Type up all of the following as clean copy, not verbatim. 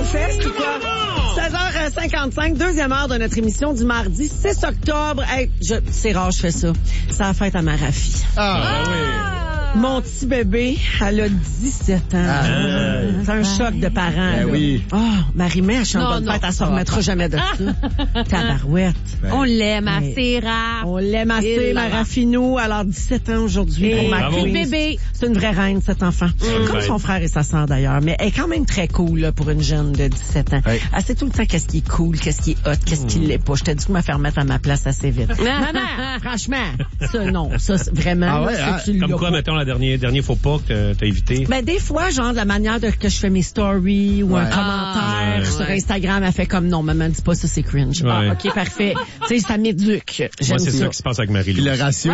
Fest ou quoi? 16h55, deuxième heure de notre émission du mardi 6 octobre. Hey, c'est rare, je fais ça. C'est la fête à ma Rafi. Oui. Mon petit bébé, elle a 17 ans. C'est un choc de parents. Ben oui. Oh, Marie-Mé, elle chante bonne fête, elle se remettra jamais de ça. Tabarouette. On l'aime assez rare. On l'aime assez, ma Raffinou. Alors, 17 ans aujourd'hui pour ma petit bébé. C'est une vraie reine, cet enfant. Comme son frère et sa sœur, d'ailleurs. Mais elle est quand même très cool, là, pour une jeune de 17 ans. Oui. Elle sait tout le temps qu'est-ce qui est cool, qu'est-ce qui est hot, qu'est-ce qui l'est pas. Je t'ai dit que me faire mettre à ma place assez vite. Maman, franchement, ça, non. Ça, c'est vraiment, Ah ouais, là, c'est Comme quoi, mettons, la dernier faux pas que t'as évité? Ben, des fois, genre, de la manière que je fais mes stories ou un commentaire sur Instagram, elle fait comme non, maman, dis pas ça, c'est cringe. Ouais. Ah, ok, parfait. Tu sais, ça m'éduque. Moi, c'est ça qui se passe avec Puis Marie-Lou. le ratio.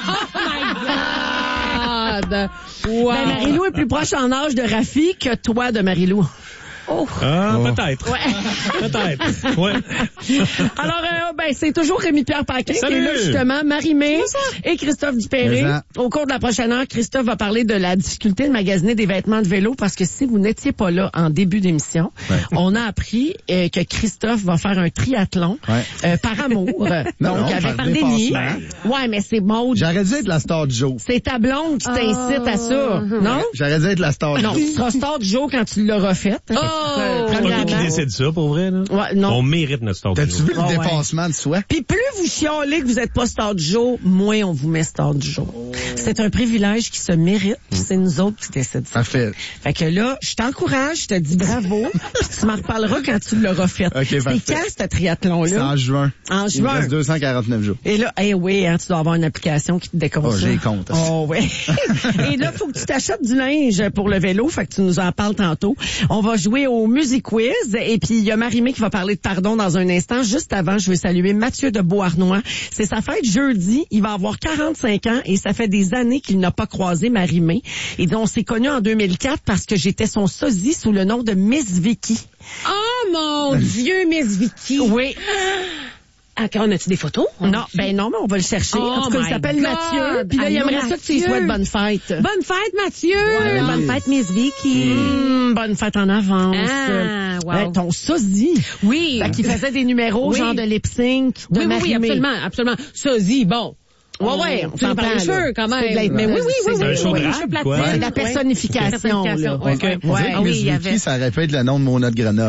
Wow. Ben, Marie-Lou est plus proche en âge de Rafi que toi de Marie-Lou. Oh. Ah, peut-être. Ouais. Peut-être. Ouais. Alors, ben, c'est toujours Rémi-Pierre Paquin qui est là, justement, Marie-Mé et Christophe Dupéré. Présent. Au cours de la prochaine heure, Christophe va parler de la difficulté de magasiner des vêtements de vélo parce que si vous n'étiez pas là en début d'émission, on a appris que Christophe va faire un triathlon par amour. Non, donc, avec par Denis. dépassement. Ouais, mais c'est Maud. J'aurais dû être la star du jour. C'est ta blonde qui t'incite à ça, non? J'aurais dû être la star du Non, jour. tu seras star du jour quand tu l'auras fait. C'est pas nous qui décide ça, pour vrai, là. Ouais, non. On mérite notre star du T'as-tu jour. vu le dépassement de soi? Puis plus vous chialez que vous êtes pas star du jour, moins on vous met star du jour. C'est un privilège qui se mérite, puis c'est nous autres qui décident ça. Parfait. Fait que là, je t'encourage, je te dis bravo, puis tu m'en reparleras quand tu l'auras fait. Ok, c'est parfait. quand, ce triathlon-là? C'est en juin. En Il me juin. reste 249 jours. Et là, oui, hein, tu dois avoir une application qui te décompte ça. J'ai les comptes. Oh, ouais. Et là, faut que tu t'achètes du linge pour le vélo, fait que tu nous en parles tantôt. On va jouer au Music Quiz, et puis il y a Marie-Mé qui va parler de pardon dans un instant. Juste avant, je veux saluer Mathieu de Beauharnois. C'est sa fête jeudi. Il va avoir 45 ans et ça fait des années qu'il n'a pas croisé Marie-Mé. Et donc, on s'est connus en 2004 parce que j'étais son sosie sous le nom de Miss Vicky. Oh mon Dieu, Miss Vicky. Oui. Ah, on a-tu des photos? Non, ben non, mais on va le chercher. Oh en tout cas, il my s'appelle God. Mathieu. Puis là, il Allô, aimerait ça que tu lui Mathieu. souhaites bonne fête. Bonne fête, Mathieu. Ouais. Bonne fête, Miss Vicky. Bonne fête en avance. Ah, wow. Ton sosie. Oui. Fait qu'il faisait des numéros, Oui. genre de lip-sync, de Oui, Marie-Mé. absolument. Sosie, bon. Ouais, on tu s'entend, par les là. cheveux, quand C'est de même. la- Mais oui. C'est un show de les rap, cheveux quoi. platines. C'est de la personnification, là. Ouais. OK. On dirait que Ah oui, Miss il y Vicky, avait. ça aurait pu être le nom de mon autre Grenoble.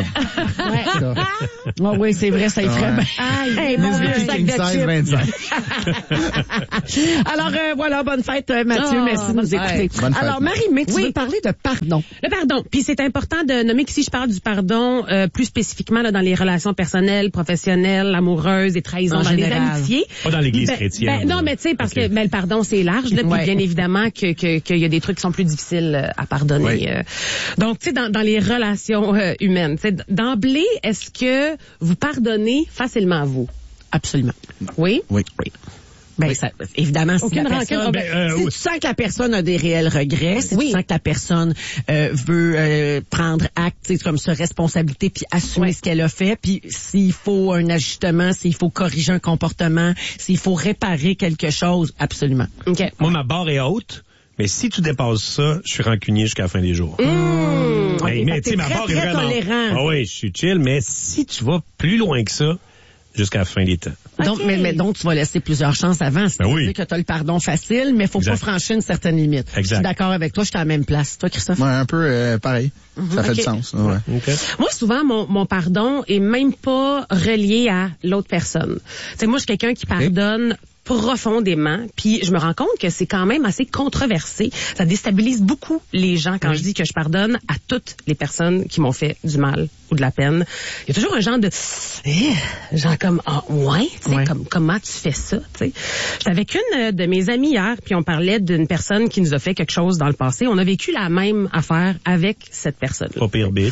Ah oui, c'est vrai, ça y ferait bien. Hey, mon Miss vieux Vicky sac King de Size chips. 25. Alors, voilà, bonne fête, Mathieu. Oh, Merci de nous bonne fête. écouter. Bonne fête, Alors, Marie-Mé, tu Oui. veux parler de pardon. Le pardon. Puis c'est important de nommer qu'ici, je parle du pardon plus spécifiquement là, dans les relations personnelles, professionnelles, amoureuses et trahisons, En dans général. les amitiés. Pas dans l'Église chrétienne. Non, mais tu sais, parce Ok. que le pardon, c'est large. Là, puis Ouais. bien évidemment qu'il y a des trucs qui sont plus difficiles à pardonner. Oui. Donc, tu sais, dans les relations humaines, tu sais, d'emblée, est-ce que vous pardonnez facilement vous? Absolument. Oui? Oui. Ben, ça, évidemment, si Aucune la rancune. personne, si tu sens que la personne a des réels regrets, si tu sens que la personne veut prendre acte, tu sais, comme sa responsabilité, puis assumer ce qu'elle a fait, puis s'il faut un ajustement, s'il faut corriger un comportement, s'il faut réparer quelque chose, absolument. OK. Moi, ma barre est haute, mais si tu dépasses ça, je suis rancunier jusqu'à la fin des jours. Ok, Mais fait tu sais, que ma t'es barre très, est très vraiment... tolérant. Ah oui, je suis chill, mais si tu vas plus loin que ça, jusqu'à la fin des temps. Donc, mais donc, tu vas laisser plusieurs chances avant. C'est-à-dire oui. que tu as le pardon facile, mais faut pas Exact. franchir une certaine limite. Je Exact. suis d'accord avec toi, je suis à la même place. Toi, Christophe? Ouais, un peu pareil. Ça fait Ok. du sens. Ouais. OK. Moi, souvent, mon pardon est même pas relié à l'autre personne. Tu sais, moi, je suis quelqu'un qui pardonne profondément, puis je me rends compte que c'est quand même assez controversé. Ça déstabilise beaucoup les gens quand je dis que je pardonne à toutes les personnes qui m'ont fait du mal ou de la peine. Il y a toujours un genre de genre comme ouais, tu sais, comme comment tu fais ça, tu sais. J'étais avec une de mes amies hier, puis on parlait d'une personne qui nous a fait quelque chose dans le passé. On a vécu la même affaire avec cette personne. Pas pire bitch.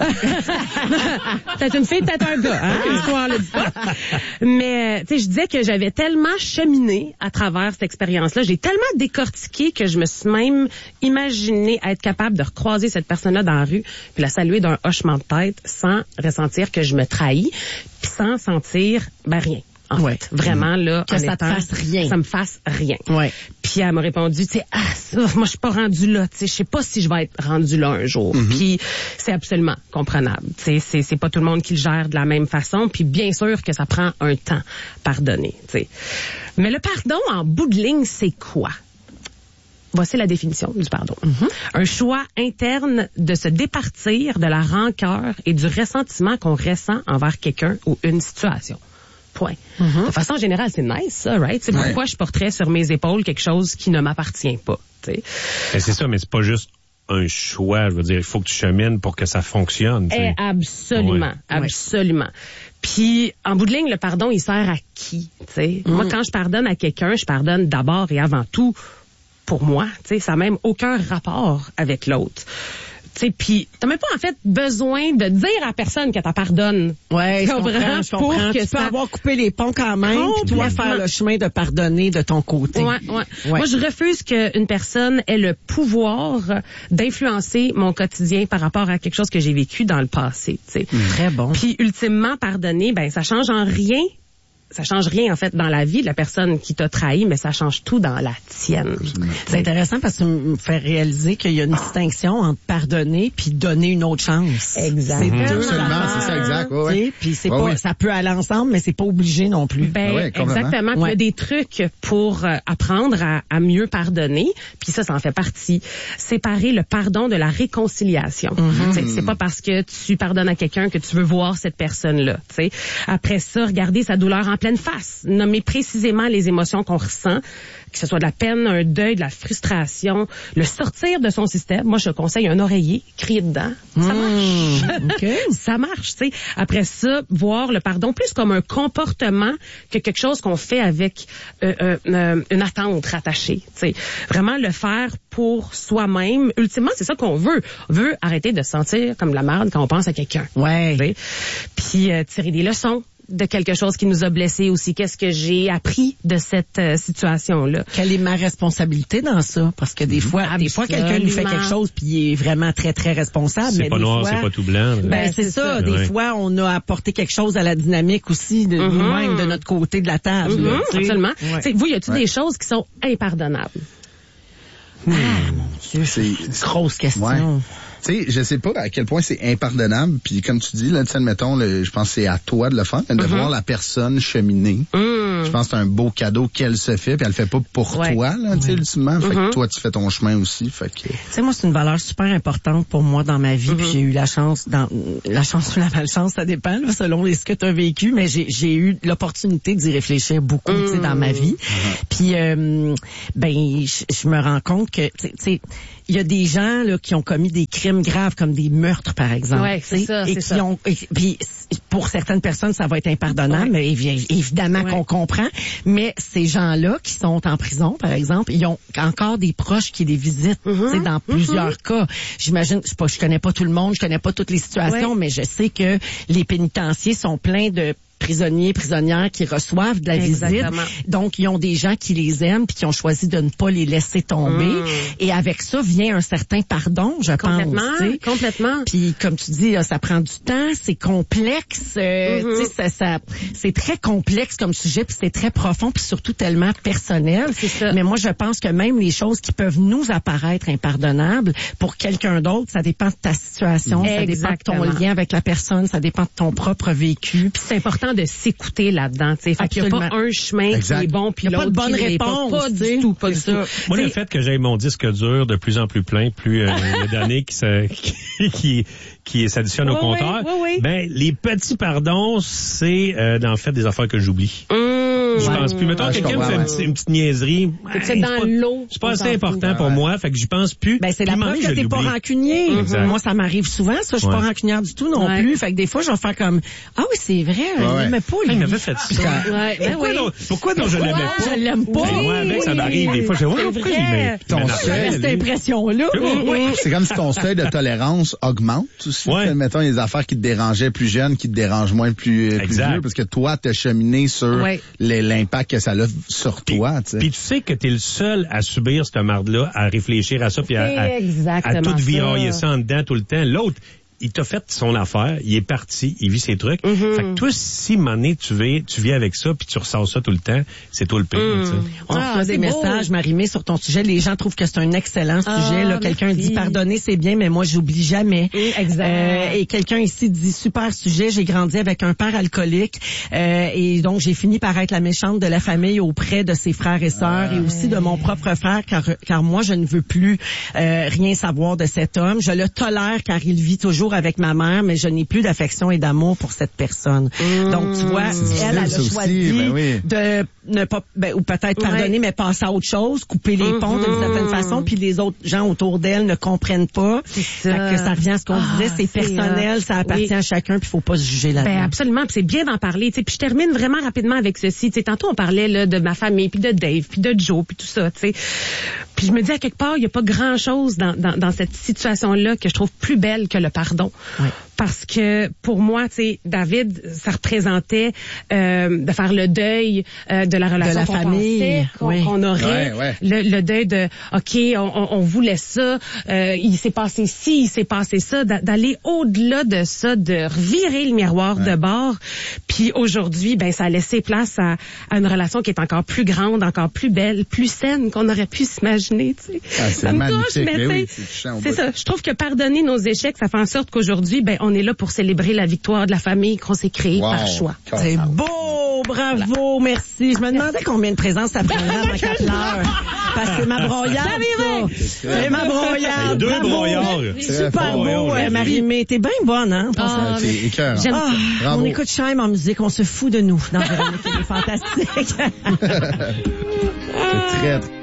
Peut-être une fille, peut-être un gars, hein, l'histoire le dit pas. Mais, tu sais, je disais que j'avais tellement cheminé à travers cette expérience-là, j'ai tellement décortiqué que je me suis même imaginé être capable de recroiser cette personne-là dans la rue, puis la saluer d'un hochement de tête sans ressentir que je me trahis, puis sans sentir, rien. en fait. Vraiment, là. Que ça te fasse rien. Ça me fasse rien. Ouais. Puis elle m'a répondu, tu sais, moi, je suis pas rendue là, tu sais, je sais pas si je vais être rendue là un jour. Puis c'est absolument comprenable. Tu sais, c'est pas tout le monde qui le gère de la même façon. Puis bien sûr que ça prend un temps pardonner, tu sais. Mais le pardon, en bout de ligne, c'est quoi? Voici la définition du pardon. Un choix interne de se départir de la rancœur et du ressentiment qu'on ressent envers quelqu'un ou une situation. Point. De façon générale, c'est nice, ça, right? C'est pourquoi je porterais sur mes épaules quelque chose qui ne m'appartient pas, tu sais. Ben, c'est ça, mais c'est pas juste un choix. Je veux dire, il faut que tu chemines pour que ça fonctionne. Eh, absolument, absolument. Puis, en bout de ligne, le pardon, il sert à qui, tu sais? Moi, quand je pardonne à quelqu'un, je pardonne d'abord et avant tout pour moi, tu sais, ça n'a même aucun rapport avec l'autre. Tu sais, puis t'as même pas en fait besoin de dire à la personne que t'as pardonne. Ouais, je comprends. Pour que tu peux avoir coupé les ponts quand même, puis toi faire le chemin de pardonner de ton côté. Ouais. Moi, je refuse qu'une personne ait le pouvoir d'influencer mon quotidien par rapport à quelque chose que j'ai vécu dans le passé. Tu sais. Très bon. Puis ultimement, pardonner, ben ça change en rien. Ça change rien, en fait, dans la vie de la personne qui t'a trahi, mais ça change tout dans la tienne. C'est intéressant parce que ça me fait réaliser qu'il y a une distinction entre pardonner puis donner une autre chance. Exactement. C'est deux Absolument, affaires, c'est ça, exact. Ouais, ouais. tu sais, puis c'est pas, ça peut aller ensemble, mais c'est pas obligé non plus. Ben, ouais, complètement. exactement. Puis il y a des trucs pour apprendre à mieux pardonner. Puis ça en fait partie. Séparer le pardon de la réconciliation. C'est pas parce que tu pardonnes à quelqu'un que tu veux voir cette personne-là. T'sais. Après ça, regarder sa douleur en pleine face. Nommer précisément les émotions qu'on ressent, que ce soit de la peine, un deuil, de la frustration, le sortir de son système. Moi, je conseille un oreiller, crier dedans. Ça marche. Okay. Ça marche, tu sais. Après ça, voir le pardon plus comme un comportement que quelque chose qu'on fait avec une attente rattachée. Tu sais, vraiment le faire pour soi-même. Ultimement, c'est ça qu'on veut. On veut arrêter de se sentir comme la merde quand on pense à quelqu'un. Ouais. Tu sais. Puis tirer des leçons de quelque chose qui nous a blessés aussi. Qu'est-ce que j'ai appris de cette situation-là? Quelle est ma responsabilité dans ça? Parce que des fois quelqu'un nous fait quelque chose puis il est vraiment très, très responsable. C'est mais pas des noir, fois, c'est pas tout blanc. Ben, c'est ça. Des fois, on a apporté quelque chose à la dynamique aussi de nous-mêmes, de notre côté de la table. là, tu sais. Absolument. Ouais. Tu sais, vous, y a-t-il des choses qui sont impardonnables? Ah, mon Dieu. C'est Grosse question. Ouais. Tu sais, je sais pas à quel point c'est impardonnable. Puis comme tu dis, là, admettons, je pense que c'est à toi de le faire, de voir la personne cheminer. Je pense que c'est un beau cadeau qu'elle se fait, puis elle le fait pas pour toi, là, tu sais, ultimement. Fait que toi, tu fais ton chemin aussi. Fait que. Tu sais, moi, c'est une valeur super importante pour moi dans ma vie. Puis j'ai eu la chance, ou la malchance, ça dépend, là, selon ce que tu as vécu, mais j'ai eu l'opportunité d'y réfléchir beaucoup, tu sais, dans ma vie. Puis, je me rends compte que, tu sais, il y a des gens là qui ont commis des crimes graves comme des meurtres par exemple. Ouais, c'est ça, et c'est qui ça. ont puis pour certaines personnes ça va être impardonnable, mais évidemment qu'on comprend, mais ces gens-là qui sont en prison par exemple, ils ont encore des proches qui les visitent, tu sais, dans plusieurs cas. J'imagine je connais pas tout le monde, je connais pas toutes les situations, mais je sais que les pénitenciers sont pleins de prisonnières qui reçoivent de la visite. Donc, ils ont des gens qui les aiment puis qui ont choisi de ne pas les laisser tomber. Et avec ça vient un certain pardon, je pense. Complètement. Puis, comme tu dis, ça prend du temps, c'est complexe. Tu sais, ça, c'est très complexe comme sujet, puis c'est très profond, puis surtout tellement personnel. C'est ça. Mais moi, je pense que même les choses qui peuvent nous apparaître impardonnables, pour quelqu'un d'autre, ça dépend de ta situation, ça dépend de ton lien avec la personne, ça dépend de ton propre vécu. Puis c'est important de s'écouter là-dedans, tu sais. Fait qu'il n'y a pas un chemin qui est bon puis l'autre qui n'est pas. Pas du tout, pas du tout. Moi, le fait que j'ai mon disque dur de plus en plus plein, plus il y a d'années qui s'additionne au compteur, ben les petits pardons, c'est en fait des affaires que j'oublie. Je pense plus. Mettons, quelqu'un me fait une petite niaiserie. C'est dans l'eau. C'est pas assez important pour moi, fait que j'y pense plus. Ben, c'est la preuve que t'es pas rancunier. Moi, ça m'arrive souvent, ça. Je suis pas rancunière du tout non plus. Fait que des fois, je vais faire comme, ah oui, c'est vrai, je l'aimais pas. Il m'avait fait ça. Pourquoi non, je l'aimais pas? Je l'aime pas. Moi, avec, ça m'arrive. Des fois, je dis, pourquoi il m'aime? Ton seuil. Cette impression-là. C'est comme si ton seuil de tolérance augmente aussi. Mettons, les affaires qui te dérangeaient plus jeunes, qui te dérangent moins plus vieux, parce que toi, t'as cheminé sur l'impact que ça a sur toi. Puis tu sais que t'es le seul à subir cette marde-là, à réfléchir à ça, puis à tout virailler ça en dedans tout le temps. L'autre, il t'a fait son affaire, il est parti, il vit ses trucs. Fait que toi, si Mané, tu vis avec ça, puis tu ressors ça tout le temps, c'est toi le pire. On reçoit des messages, Marie-Mé, sur ton sujet. Les gens trouvent que c'est un excellent sujet. Là, quelqu'un dit pardonner, c'est bien, mais moi, j'oublie jamais. Exact. Et quelqu'un ici dit super sujet. J'ai grandi avec un père alcoolique, et donc j'ai fini par être la méchante de la famille auprès de ses frères et sœurs et aussi de mon propre frère, car moi, je ne veux plus rien savoir de cet homme. Je le tolère car il vit toujours avec ma mère, mais je n'ai plus d'affection et d'amour pour cette personne. Donc, tu vois, elle a choisi de ne pas, ou peut-être pardonner, mais passer à autre chose, couper les ponts d'une certaine façon, puis les autres gens autour d'elle ne comprennent pas. Fait que ça revient à ce qu'on disait, c'est personnel, ça appartient à chacun, puis il faut pas se juger là-dedans. Absolument, puis c'est bien d'en parler. Puis je termine vraiment rapidement avec ceci. T'sais, tantôt, on parlait là, de ma famille, puis de Dave, puis de Joe, puis tout ça. T'sais. Puis je me dis, à quelque part, il n'y a pas grand-chose dans cette situation-là que je trouve plus belle que le pardon. Oui. Parce que pour moi, tu sais, David, ça représentait de faire le deuil de la relation de la famille, qu'on aurait, le deuil de OK, on voulait ça, il s'est passé ci, il s'est passé ça, d'aller au-delà de ça, de revirer le miroir de bord. Puis aujourd'hui, ben ça a laissé place à une relation qui est encore plus grande, encore plus belle, plus saine qu'on aurait pu s'imaginer, tu sais. Ça me touche, mais c'est ça. Je trouve que pardonner nos échecs, ça fait en sorte qu'aujourd'hui, ben on est là pour célébrer la victoire de la famille qu'on s'est créée par choix. C'est beau, bravo, merci. Je me demandais combien de présents ça prendrait avant 4 heures. Parce que c'est ma broyade, ça. C'est ma broyade. 2 broyards. Super beau, Marie-Mé. T'es bien bonne, hein? T'es écœurant. J'aime ça. On écoute Chaim en musique, on se fout de nous. Dans Véronique, elle est fantastique. C'est très